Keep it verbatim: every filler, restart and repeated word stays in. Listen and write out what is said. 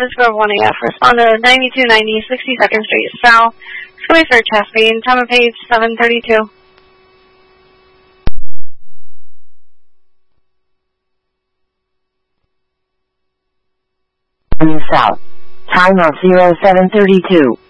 Travis Grove one A F. Respond to ninety-two ninety, sixty-second Street South. Square search has been. Time of page seven thirty-two. South. Time of zero seven thirty-two.